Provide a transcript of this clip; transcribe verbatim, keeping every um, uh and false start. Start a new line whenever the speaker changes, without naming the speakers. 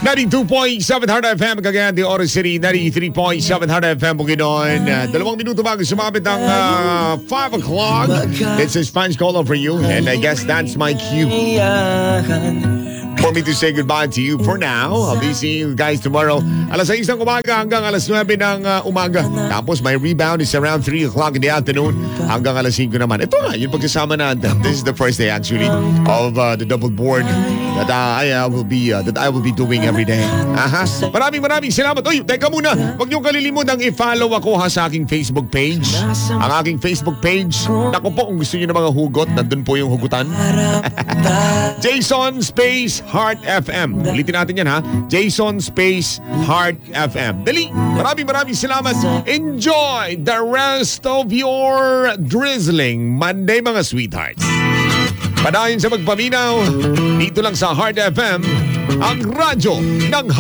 ninety-two point seven Hard F M, Cagayan de Oro City, ninety-three point seven Hard F M, Bukidnon. Uh, dalawang minuto bago sumapit ang uh, five o'clock. It's a Spanish call for you, and I guess that's my cue for me to say goodbye to you for now. I'll be seeing you guys tomorrow. Alas sais ng umaga hanggang alas nuwebe ng uh, umaga. Tapos my rebound is around three o'clock in the afternoon hanggang alas singko naman. Ito nga, yung pagsasama natin. This is the first day actually of uh, the double board that uh, I uh, will be uh, that I will be doing every day. Aha. Maraming maraming salamat. Uy, teka muna. Huwag niyo kalilimutang i-follow ako ha sa aking Facebook page. Ang aking Facebook page. Naku po, kung gusto niyo ng mga hugot, nandun po yung hugutan. Jason Space Heart F M. Ulitin natin yan ha. Jason Space Heart F M. Dali! Maraming maraming salamat. Enjoy the rest of your drizzling Monday, mga sweethearts. Padayon sa magpaminaw, dito lang sa Heart F M, ang radyo ng